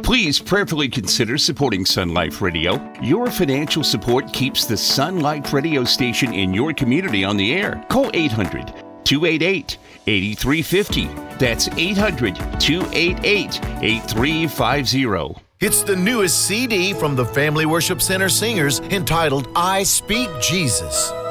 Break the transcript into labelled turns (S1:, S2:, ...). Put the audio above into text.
S1: Please prayerfully consider supporting Sun Life Radio. Your financial support keeps the Sun Life Radio station in your community on the air. Call 800-288-8350. That's 800-288-8350.
S2: It's the newest CD from the Family Worship Center singers entitled I Speak Jesus.